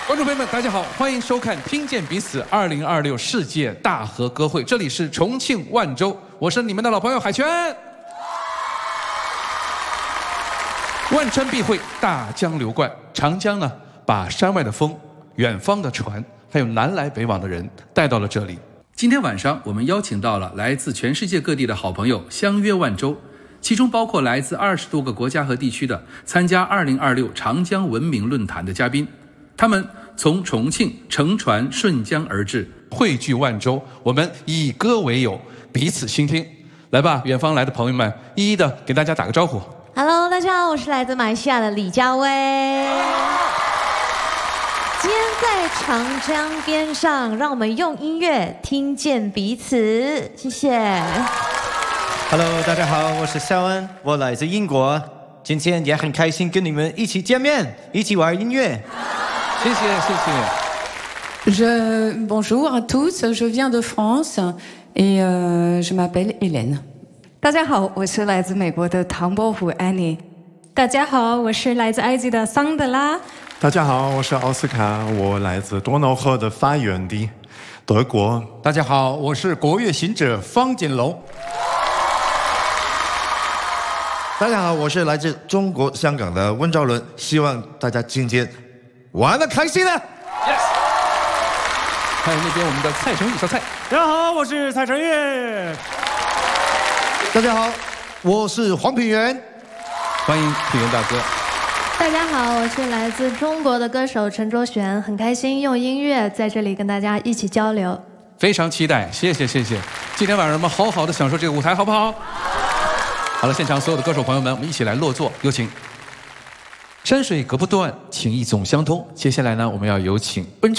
观众朋友们，大家好，欢迎收看《听见彼此2026世界大合歌会》，这里是重庆万州，我是你们的老朋友海泉。万川必会，大江流贯，长江呢，把山外的风、远方的船，还有南来北往的人带到了这里。今天晚上，我们邀请到了来自全世界各地的好朋友相约万州，其中包括来自20多个国家和地区的参加2026长江文明论坛的嘉宾。他们从重庆乘船顺江而至，汇聚万州，我们以歌为友，彼此倾听。来吧，远方来的朋友们，一一的给大家打个招呼。 Hello， 大家好，我是来自马来西亚的李佳薇。今天在长江边上，让我们用音乐听见彼此，谢谢。 Hello， 大家好，我是肖恩，我来自英国，今天也很开心跟你们一起见面，一起玩音乐。 谢谢，谢谢。 Bonjour à tous, je viens de France et je m'appelle Hélène. 大家好，我是来自美国的唐伯虎 Annie。 大家好，我是来自埃及的桑德拉。 大家好，我是奥斯卡，我来自多瑙河的发源地德国。 大家好，我是国乐行者方锦龙。 大家好，我是来自中国香港的温兆伦，希望大家今天玩得开心啊 ！Yes。还有那边我们的蔡成玉小蔡。 大家好，我是蔡成玉。 大家好，我是黄品源。 欢迎品源大哥。 大家好，我是来自中国的歌手陈卓璇，很开心用音乐在这里跟大家一起交流。 非常期待，谢谢。今天晚上我们好好的享受这个舞台，好不好？好了，现场所有的歌手朋友们，我们一起来落座，有请。山水隔不断，情谊总相通。接下来呢，我们要有请奔驰。